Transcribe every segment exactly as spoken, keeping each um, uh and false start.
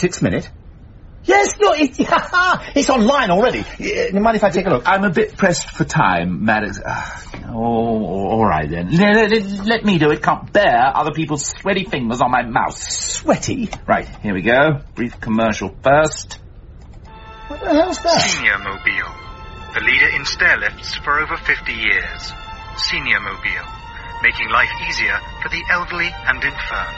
Politics Minute? Yes, look, it, it's online already. Uh, mind if I take a look? I'm a bit pressed for time, Maddox. Uh, oh, all right then. Let, let, let me do it. Can't bear other people's sweaty fingers on my mouse. Sweaty? Right, here we go. Brief commercial first. What the hell's that? Senior Mobile. The leader in stair lifts for over fifty years. Senior Mobile. Making life easier for the elderly and infirm.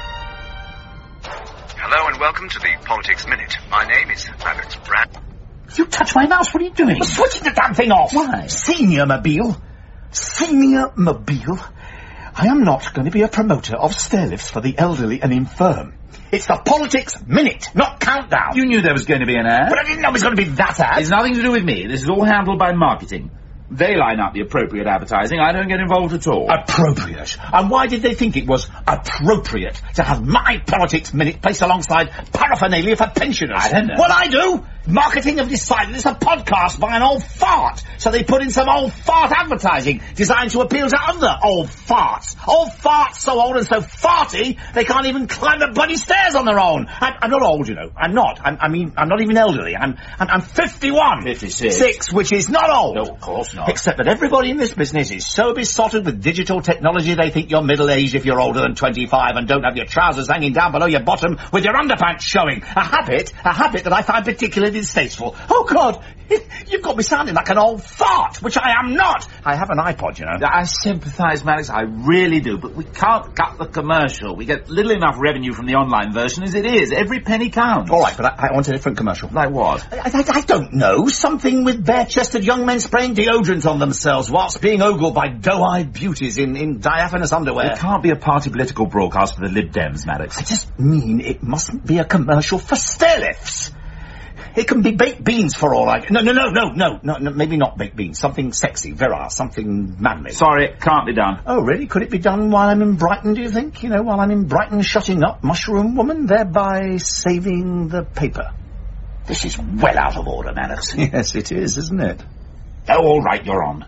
Hello and welcome to the Politics Minute. My name is Maddox Brad. You touch my mouse, what are you doing? Well, switching the damn thing off. Why? Senior Mobile. Senior Mobile. I am not going to be a promoter of stair lifts for the elderly and infirm. It's the Politics Minute, not Countdown. You knew there was going to be an ad. But I didn't know it was going to be that ad. It's nothing to do with me. This is all handled by marketing. They line up the appropriate advertising. I don't get involved at all. Appropriate? And why did they think it was appropriate to have my Politics Minute placed alongside paraphernalia for pensioners? I don't know. What I do? Marketing have decided it's a podcast by an old fart. So they put in some old fart advertising designed to appeal to other old farts. Old farts so old and so farty they can't even climb the bloody stairs on their own. I'm, I'm not old, you know. I'm not. I'm, I mean, I'm not even elderly. I'm, I'm, I'm fifty-one. fifty-six. Six, which is not old. No, of course not. Except that everybody in this business is so besotted with digital technology they think you're middle-aged if you're older than twenty-five and don't have your trousers hanging down below your bottom with your underpants showing. A habit, a habit that I find particularly distasteful. Oh, God, you've got me sounding like an old fart, which I am not. I have an iPod, you know. I sympathise, Maddox, I really do, but we can't cut the commercial. We get little enough revenue from the online version as it is. Every penny counts. All right, but I, I want a different commercial. Like what? I, I, I don't know. Something with bare-chested young men spraying deodorant on themselves whilst being ogled by doe-eyed beauties in, in diaphanous underwear. It can't be a party political broadcast for the Lib Dems, Maddox. I just mean it mustn't be a commercial for stair lifts. It can be baked beans for all I... No, no, no, no, no, no, no, maybe not baked beans. Something sexy, virile, something manly. Sorry, it can't be done. Oh, really? Could it be done while I'm in Brighton, do you think? You know, while I'm in Brighton shutting up Mushroom Woman, thereby saving the paper. This is well out of order, Maddox. Yes, it is, isn't it? Oh, all right, you're on.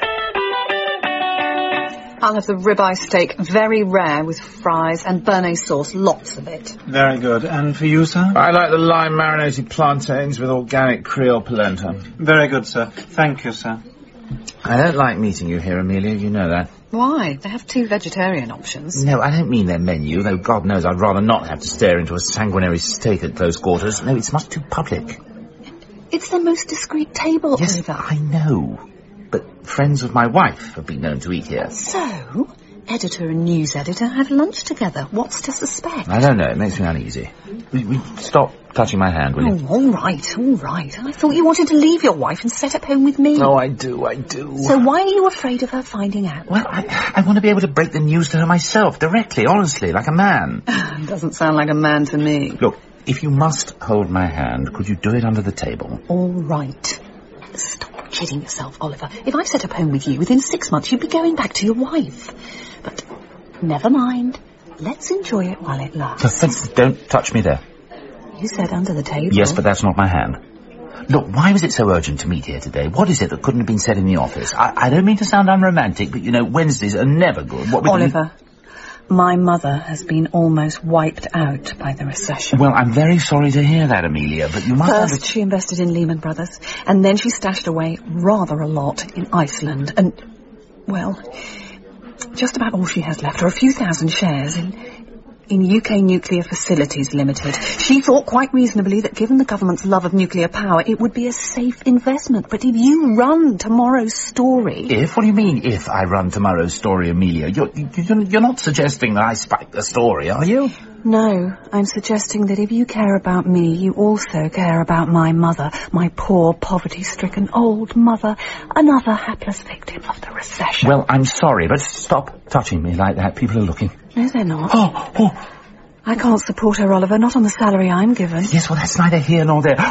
I'll have the ribeye steak, very rare, with fries and béarnaise sauce, lots of it. Very good. And for you, sir? I like the lime marinated plantains with organic Creole polenta. Very good, sir. Thank you, sir. I don't like meeting you here, Amelia, you know that. Why? They have two vegetarian options. No, I don't mean their menu, though God knows I'd rather not have to stare into a sanguinary steak at close quarters. No, it's much too public. It's the most discreet table, Yes, Oliver. I know. But friends of my wife have been known to eat here. So, editor and news editor had lunch together. What's to suspect? I don't know, it makes me uneasy. We, we stop touching my hand, will you? Oh, all right, all right. I thought you wanted to leave your wife and set up home with me. Oh, I do, I do. So why are you afraid of her finding out? Well, I, I want to be able to break the news to her myself, directly, honestly, like a man. Doesn't sound like a man to me. Look, if you must hold my hand, could you do it under the table? All right. Stop kidding yourself, Oliver. If I set up home with you, within six months you'd be going back to your wife. But never mind. Let's enjoy it while it lasts. Don't touch me there. You said under the table. Yes, but that's not my hand. Look, why was it so urgent to meet here today? What is it that couldn't have been said in the office? I, I don't mean to sound unromantic, but, you know, Wednesdays are never good. What Oliver, you... my mother has been almost wiped out by the recession. Well, I'm very sorry to hear that, Amelia, but you must... First, have... she invested in Lehman Brothers, and then she stashed away rather a lot in Iceland, and, well, just about all she has left are a few thousand shares in... in U K Nuclear Facilities Limited. She thought quite reasonably that given the government's love of nuclear power, it would be a safe investment. But if you run tomorrow's story... If? What do you mean, if I run tomorrow's story, Amelia? You're, you're, you're not suggesting that I spike the story, are you? No, I'm suggesting that if you care about me, you also care about my mother, my poor, poverty-stricken old mother, another hapless victim of the recession. Well, I'm sorry, but stop touching me like that. People are looking. No, they're not. Oh, oh. I can't support her, Oliver, not on the salary I'm given. Yes, well, that's neither here nor there.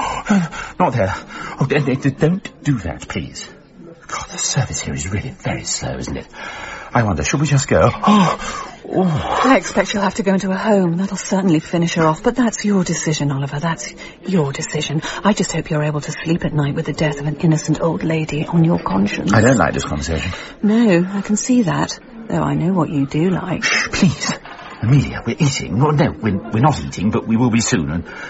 Oh, not there. Oh, don't do that, please. God, the service here is really very slow, isn't it? I wonder, should we just go? Oh, oh. I expect she'll have to go into a home. That'll certainly finish her off. But that's your decision, Oliver. That's your decision. I just hope you're able to sleep at night with the death of an innocent old lady on your conscience. I don't like this conversation. No, I can see that. Though I know what you do like. Shh, please. Amelia, we're eating. Well, no, we're, we're not eating, but we will be soon. And